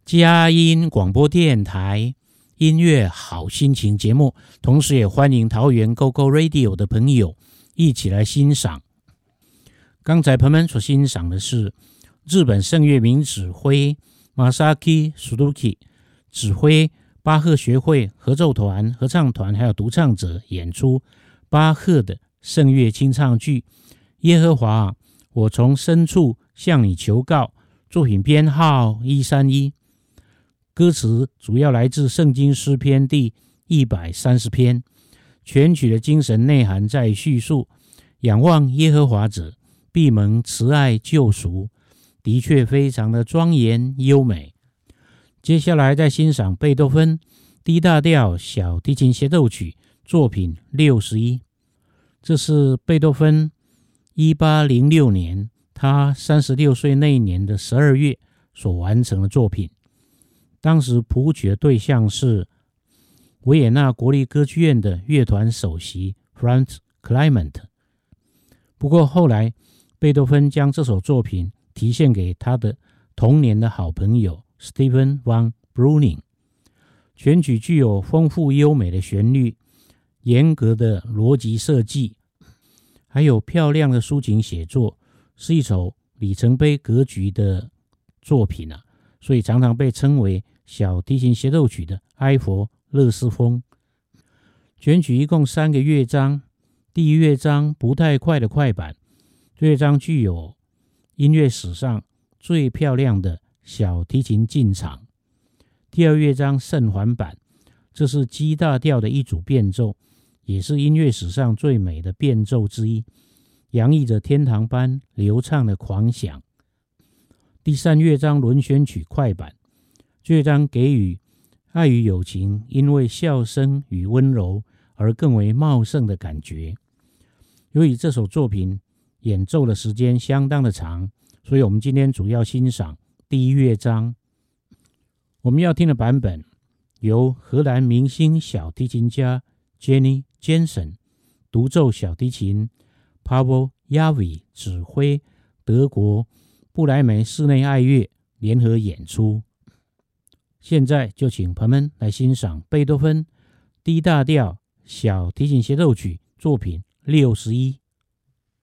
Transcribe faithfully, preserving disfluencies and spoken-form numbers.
佳音广播电台音乐好心情节目，同时也欢迎桃园 Go Go Radio 的朋友一起来欣赏。刚才朋友们所欣赏的是日本圣乐名指挥 Masaki Suzuki 指挥巴赫学会合奏团、合唱团还有独唱者演出巴赫的圣乐清唱剧耶和华，我从深处向你求告，作品编号一三一。歌词主要来自圣经诗篇第一百三十篇，全曲的精神内涵在叙述仰望耶和华者必蒙慈爱救赎，的确非常的庄严优美。接下来再欣赏贝多芬 D 大调小提琴协奏曲作品六十一，这是贝多芬一八零六年他三十六岁那一年的十二月所完成的作品。当时谱曲的对象是维也纳国立歌剧院的乐团首席 Franz Clement。 不过后来贝多芬将这首作品题献给他的童年的好朋友 Stephen von Breuning。 全曲具有丰富优美的旋律、严格的逻辑设计，还有漂亮的抒情写作，是一首里程碑格局的作品啊，所以常常被称为小提琴协奏曲的埃佛勒斯风。全曲一共三个乐章，第一乐章不太快的快板，这乐章具有音乐史上最漂亮的小提琴进场。第二乐章圣缓板，这是 G 大调的一组变奏，也是音乐史上最美的变奏之一，洋溢着天堂般流畅的狂想。第三乐章轮旋曲快板，这乐章给予爱与友情因为笑声与温柔而更为茂盛的感觉。由于这首作品演奏的时间相当的长，所以我们今天主要欣赏第一乐章。我们要听的版本由荷兰明星小提琴家 Jenny Jensen 独奏小提琴， Pavel Yavi 指挥德国布莱梅室内爱乐联合演出。现在就请朋友们来欣赏贝多芬 D 大调小提琴协奏曲作品六十一。